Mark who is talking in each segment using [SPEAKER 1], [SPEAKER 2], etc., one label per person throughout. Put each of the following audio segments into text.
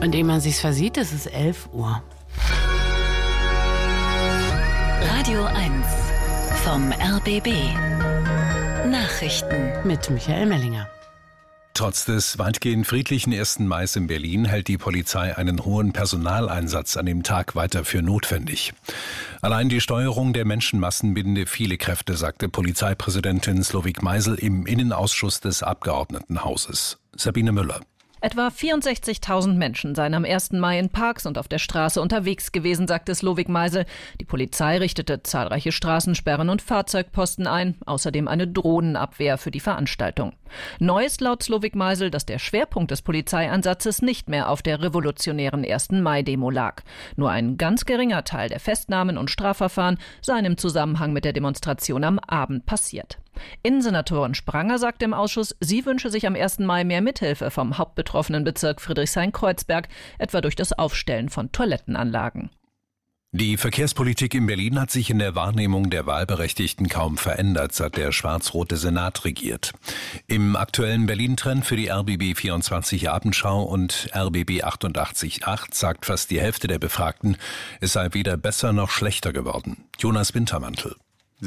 [SPEAKER 1] Und ehe man sich's versieht, es ist 11 Uhr.
[SPEAKER 2] Radio 1 vom RBB. Nachrichten
[SPEAKER 1] Mit Michael Mellinger.
[SPEAKER 3] Trotz des weitgehend friedlichen 1. Mai in Berlin hält die Polizei einen hohen Personaleinsatz an dem Tag weiter für notwendig. Allein die Steuerung der Menschenmassen binde viele Kräfte, sagte Polizeipräsidentin Slowik Meisel im Innenausschuss des Abgeordnetenhauses. Sabine Müller.
[SPEAKER 4] Etwa 64.000 Menschen seien am 1. Mai in Parks und auf der Straße unterwegs gewesen, sagte Slowik Meisel. Die Polizei richtete zahlreiche Straßensperren und Fahrzeugposten ein, außerdem eine Drohnenabwehr für die Veranstaltung. Neu ist laut Slowik Meisel, dass der Schwerpunkt des Polizeieinsatzes nicht mehr auf der revolutionären 1. Mai-Demo lag. Nur ein ganz geringer Teil der Festnahmen und Strafverfahren seien im Zusammenhang mit der Demonstration am Abend passiert. Innensenatorin Spranger sagte im Ausschuss, sie wünsche sich am 1. Mai mehr Mithilfe vom hauptbetroffenen Bezirk Friedrichshain-Kreuzberg, etwa durch das Aufstellen von Toilettenanlagen.
[SPEAKER 3] Die Verkehrspolitik in Berlin hat sich in der Wahrnehmung der Wahlberechtigten kaum verändert, seit der schwarz-rote Senat regiert. Im aktuellen Berlin-Trend für die RBB 24 Abendschau und RBB 88.8 sagt fast die Hälfte der Befragten, es sei weder besser noch schlechter geworden. Jonas Wintermantel.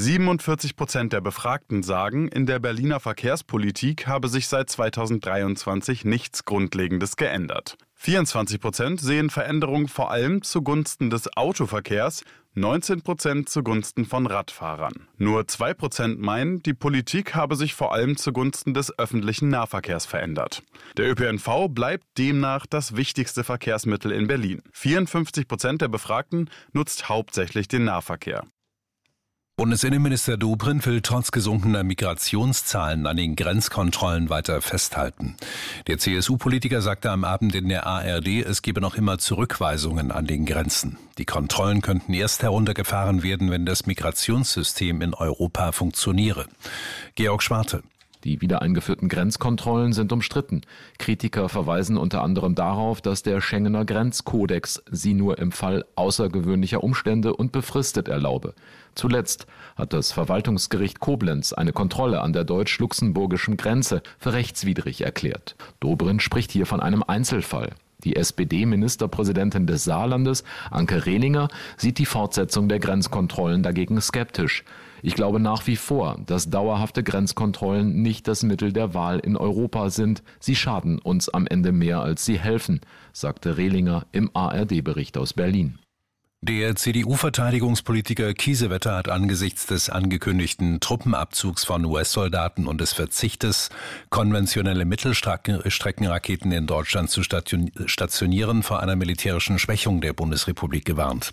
[SPEAKER 5] 47% der Befragten sagen, in der Berliner Verkehrspolitik habe sich seit 2023 nichts Grundlegendes geändert. 24% sehen Veränderungen vor allem zugunsten des Autoverkehrs, 19% zugunsten von Radfahrern. Nur 2% meinen, die Politik habe sich vor allem zugunsten des öffentlichen Nahverkehrs verändert. Der ÖPNV bleibt demnach das wichtigste Verkehrsmittel in Berlin. 54% der Befragten nutzt hauptsächlich den Nahverkehr.
[SPEAKER 3] Bundesinnenminister Dobrindt will trotz gesunkener Migrationszahlen an den Grenzkontrollen weiter festhalten. Der CSU-Politiker sagte am Abend in der ARD, es gebe noch immer Zurückweisungen an den Grenzen. Die Kontrollen könnten erst heruntergefahren werden, wenn das Migrationssystem in Europa funktioniere. Georg Schwarte.
[SPEAKER 6] Die wieder eingeführten Grenzkontrollen sind umstritten. Kritiker verweisen unter anderem darauf, dass der Schengener Grenzkodex sie nur im Fall außergewöhnlicher Umstände und befristet erlaube. Zuletzt hat das Verwaltungsgericht Koblenz eine Kontrolle an der deutsch-luxemburgischen Grenze für rechtswidrig erklärt. Dobrindt spricht hier von einem Einzelfall. Die SPD-Ministerpräsidentin des Saarlandes, Anke Rehlinger, sieht die Fortsetzung der Grenzkontrollen dagegen skeptisch. Ich glaube nach wie vor, dass dauerhafte Grenzkontrollen nicht das Mittel der Wahl in Europa sind. Sie schaden uns am Ende mehr, als sie helfen, sagte Rehlinger im ARD-Bericht aus Berlin.
[SPEAKER 3] Der CDU-Verteidigungspolitiker Kiesewetter hat angesichts des angekündigten Truppenabzugs von US-Soldaten und des Verzichtes, konventionelle Mittelstreckenraketen in Deutschland zu stationieren, vor einer militärischen Schwächung der Bundesrepublik gewarnt.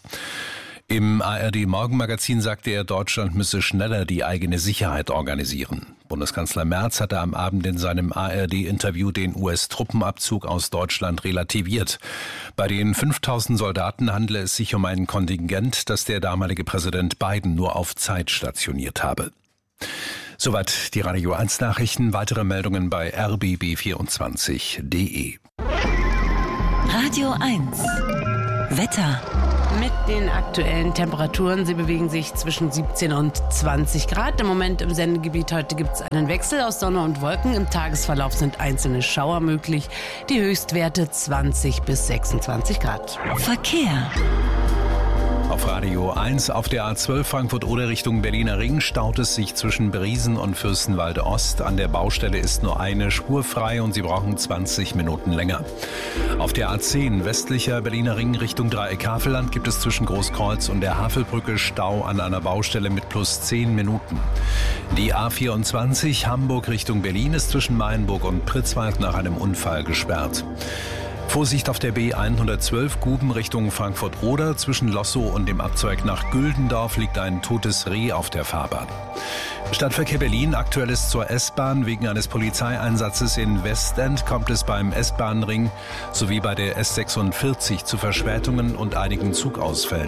[SPEAKER 3] Im ARD-Morgenmagazin sagte er, Deutschland müsse schneller die eigene Sicherheit organisieren. Bundeskanzler Merz hatte am Abend in seinem ARD-Interview den US-Truppenabzug aus Deutschland relativiert. Bei den 5000 Soldaten handele es sich um ein Kontingent, das der damalige Präsident Biden nur auf Zeit stationiert habe. Soweit die Radio 1 Nachrichten. Weitere Meldungen bei rbb24.de.
[SPEAKER 2] Radio 1 Wetter.
[SPEAKER 1] Mit den aktuellen Temperaturen, sie bewegen sich zwischen 17 und 20 Grad. Im Moment im Sendegebiet heute gibt es einen Wechsel aus Sonne und Wolken. Im Tagesverlauf sind einzelne Schauer möglich. Die Höchstwerte 20 bis 26 Grad.
[SPEAKER 2] Verkehr.
[SPEAKER 3] Auf Radio 1 auf der A12 Frankfurt-Oder Richtung Berliner Ring staut es sich zwischen Briesen und Fürstenwalde Ost. An der Baustelle ist nur eine Spur frei und Sie brauchen 20 Minuten länger. Auf der A10 westlicher Berliner Ring Richtung Dreieck-Havelland gibt es zwischen Großkreuz und der Havelbrücke Stau an einer Baustelle mit plus 10 Minuten. Die A24 Hamburg Richtung Berlin ist zwischen Mayenburg und Pritzwalk nach einem Unfall gesperrt. Vorsicht auf der B112 Guben Richtung Frankfurt-Oder. Zwischen Lossow und dem Abzweig nach Güldendorf liegt ein totes Reh auf der Fahrbahn. Stadtverkehr Berlin, aktuelles zur S-Bahn. Wegen eines Polizeieinsatzes in Westend kommt es beim S-Bahn-Ring sowie bei der S46 zu Verspätungen und einigen Zugausfällen.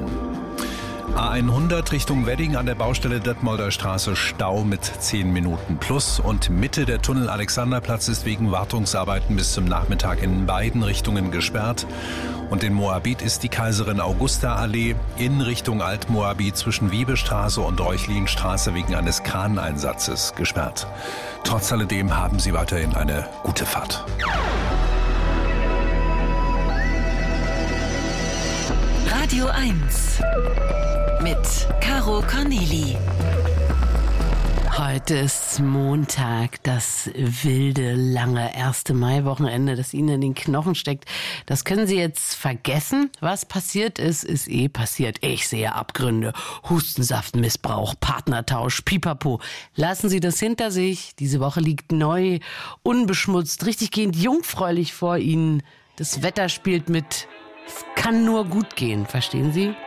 [SPEAKER 3] A100 Richtung Wedding an der Baustelle Detmolder Straße Stau mit 10 Minuten plus und Mitte der Tunnel Alexanderplatz ist wegen Wartungsarbeiten bis zum Nachmittag in beiden Richtungen gesperrt. Und in Moabit ist die Kaiserin Augusta Allee in Richtung Altmoabit zwischen Wiebestraße und Reuchlinstraße wegen eines Kraneinsatzes gesperrt. Trotz alledem haben Sie weiterhin eine gute Fahrt.
[SPEAKER 2] Radio 1 mit Caro Corneli.
[SPEAKER 1] Heute ist Montag, das wilde, lange 1. Mai-Wochenende, das Ihnen in den Knochen steckt. Das können Sie jetzt vergessen. Was passiert ist, ist passiert. Ich sehe Abgründe, Hustensaftmissbrauch, Partnertausch, Pipapo. Lassen Sie das hinter sich. Diese Woche liegt neu, unbeschmutzt, richtiggehend jungfräulich vor Ihnen. Das Wetter spielt mit. Es kann nur gut gehen, verstehen Sie?